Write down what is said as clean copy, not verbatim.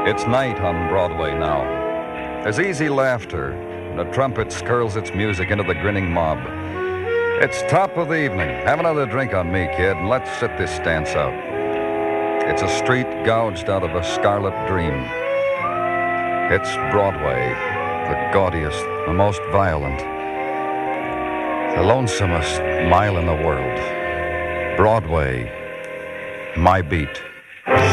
It's night on Broadway now. There's easy laughter, and a trumpet skirls its music into the grinning mob. It's top of the evening. Have another drink on me, kid, and let's sit this dance out. It's a street gouged out of a scarlet dream. It's Broadway, the gaudiest, the most violent, the lonesomest mile in the world. Broadway, my beat.